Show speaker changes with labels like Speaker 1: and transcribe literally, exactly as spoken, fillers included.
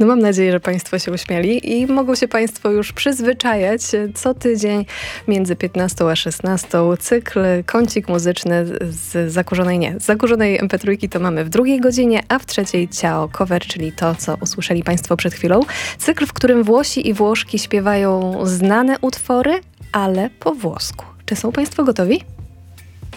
Speaker 1: No mam nadzieję, że Państwo się uśmieli i mogą się Państwo już przyzwyczajać. Co tydzień między piętnastą a szesnastą cykl Kącik Muzyczny z zakurzonej, nie, z zakurzonej em pe trzy to mamy w drugiej godzinie, a w trzeciej Ciao Cover, czyli to, co usłyszeli Państwo przed chwilą. Cykl, w którym Włosi i Włoszki śpiewają znane utwory, ale po włosku. Czy są Państwo gotowi?